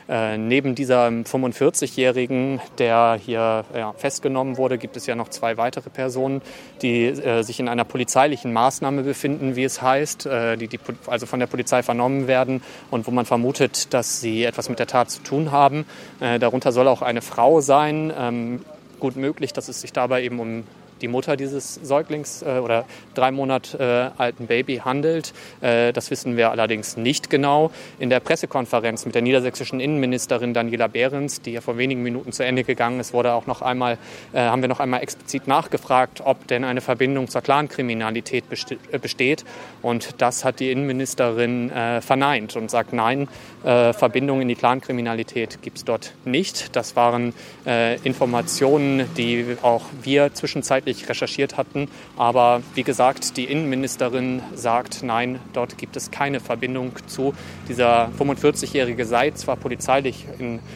Neben dieser 45-Jährigen, der hier festgenommen wurde, gibt es ja noch 2 weitere Personen, die sich in einer polizeilichen Maßnahme befinden, wie es heißt, die also von der Polizei vernommen werden und wo man vermutet, dass sie etwas mit der Tat zu tun haben. Darunter soll auch eine Frau sein. Gut möglich, dass es sich dabei eben um die Mutter dieses Säuglings oder 3 Monate alten Baby handelt. Das wissen wir allerdings nicht genau. In der Pressekonferenz mit der niedersächsischen Innenministerin Daniela Behrens, die ja vor wenigen Minuten zu Ende gegangen ist, haben wir noch einmal explizit nachgefragt, ob denn eine Verbindung zur Clankriminalität besteht. Und das hat die Innenministerin verneint und sagt, nein, Verbindung in die Clankriminalität gibt es dort nicht. Das waren Informationen, die auch wir zwischenzeitlich recherchiert hatten. Aber wie gesagt, die Innenministerin sagt, nein, dort gibt es keine Verbindung zu. Dieser 45-Jährige sei zwar polizeilich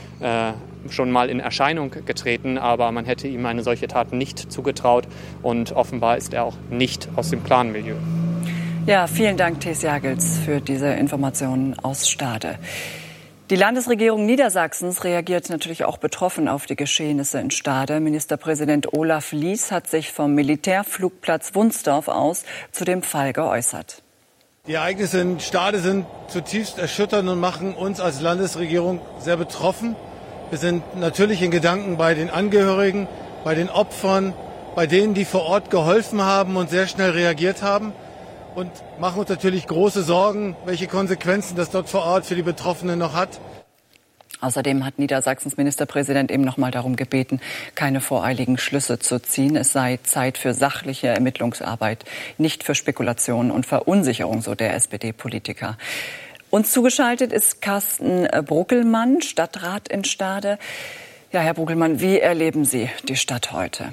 schon mal in Erscheinung getreten, aber man hätte ihm eine solche Tat nicht zugetraut und offenbar ist er auch nicht aus dem Clan-Milieu. Ja, vielen Dank, Thies Jagels, für diese Informationen aus Stade. Die Landesregierung Niedersachsens reagiert natürlich auch betroffen auf die Geschehnisse in Stade. Ministerpräsident Olaf Lies hat sich vom Militärflugplatz Wunsdorf aus zu dem Fall geäußert. Die Ereignisse in Stade sind zutiefst erschütternd und machen uns als Landesregierung sehr betroffen. Wir sind natürlich in Gedanken bei den Angehörigen, bei den Opfern, bei denen, die vor Ort geholfen haben und sehr schnell reagiert haben. Und machen uns natürlich große Sorgen, welche Konsequenzen das dort vor Ort für die Betroffenen noch hat. Außerdem hat Niedersachsens Ministerpräsident eben noch mal darum gebeten, keine voreiligen Schlüsse zu ziehen. Es sei Zeit für sachliche Ermittlungsarbeit, nicht für Spekulationen und Verunsicherung, so der SPD-Politiker. Uns zugeschaltet ist Carsten Bruggelmann, Stadtrat in Stade. Ja, Herr Bruggelmann, wie erleben Sie die Stadt heute?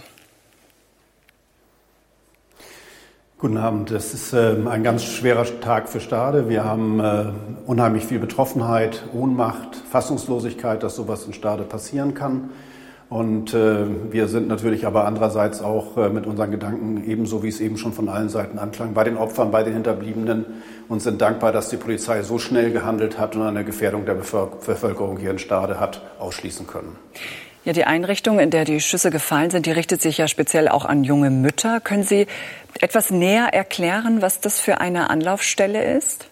Guten Abend. Es ist ein ganz schwerer Tag für Stade. Wir haben unheimlich viel Betroffenheit, Ohnmacht, Fassungslosigkeit, dass sowas in Stade passieren kann. Und wir sind natürlich aber andererseits auch mit unseren Gedanken, ebenso wie es eben schon von allen Seiten anklang, bei den Opfern, bei den Hinterbliebenen und sind dankbar, dass die Polizei so schnell gehandelt hat und eine Gefährdung der Bevölkerung hier in Stade hat ausschließen können. Ja, die Einrichtung, in der die Schüsse gefallen sind, die richtet sich ja speziell auch an junge Mütter. Können Sie etwas näher erklären, was das für eine Anlaufstelle ist?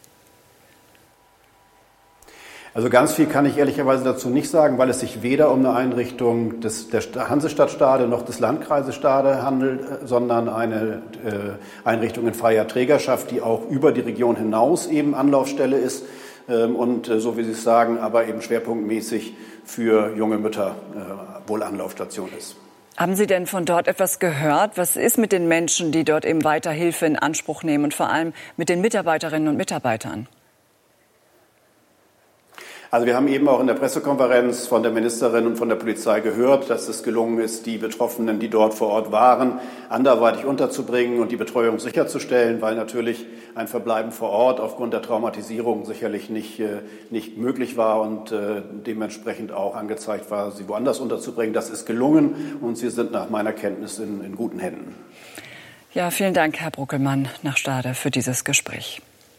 Also ganz viel kann ich ehrlicherweise dazu nicht sagen, weil es sich weder um eine Einrichtung der Hansestadt Stade noch des Landkreises Stade handelt, sondern eine Einrichtung in freier Trägerschaft, die auch über die Region hinaus eben Anlaufstelle ist. Und so wie Sie es sagen, aber eben schwerpunktmäßig für junge Mütter wohl Anlaufstation ist. Haben Sie denn von dort etwas gehört? Was ist mit den Menschen, die dort eben weiter Hilfe in Anspruch nehmen und vor allem mit den Mitarbeiterinnen und Mitarbeitern? Also wir haben eben auch in der Pressekonferenz von der Ministerin und von der Polizei gehört, dass es gelungen ist, die Betroffenen, die dort vor Ort waren, anderweitig unterzubringen und die Betreuung sicherzustellen, weil natürlich ein Verbleiben vor Ort aufgrund der Traumatisierung sicherlich nicht möglich war und dementsprechend auch angezeigt war, sie woanders unterzubringen. Das ist gelungen und sie sind nach meiner Kenntnis in guten Händen. Ja, vielen Dank, Herr Bruggelmann, nach Stade für dieses Gespräch.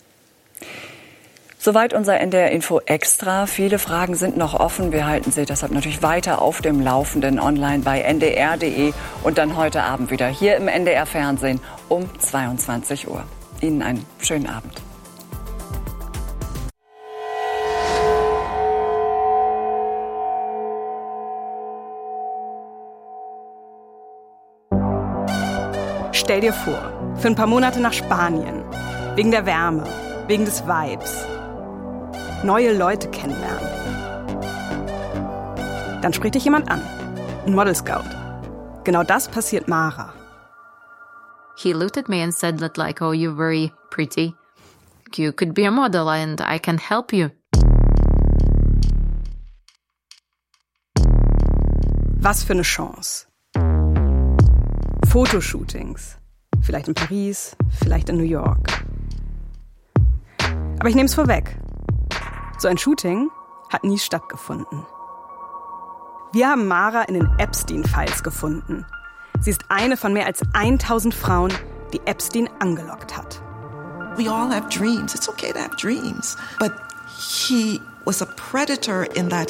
Soweit unser NDR Info Extra. Viele Fragen sind noch offen. Wir halten Sie deshalb natürlich weiter auf dem Laufenden online bei ndr.de und dann heute Abend wieder hier im NDR Fernsehen um 22 Uhr. Ihnen einen schönen Abend. Stell dir vor, für ein paar Monate nach Spanien. Wegen der Wärme, wegen des Vibes. Neue Leute kennenlernen. Dann spricht dich jemand an. Ein Model Scout. Genau das passiert Mara. He looked at me and said that like, oh, you're very pretty. You could be a model and I can help you. Was für eine Chance. Fotoshootings. Vielleicht in Paris, vielleicht in New York. Aber ich nehme es vorweg. So ein Shooting hat nie stattgefunden. Wir haben Mara in den Epstein-Files gefunden. Sie ist eine von mehr als 1000 Frauen, die Epstein angelockt hat. We all have dreams. It's okay to have dreams. But he was a predator in that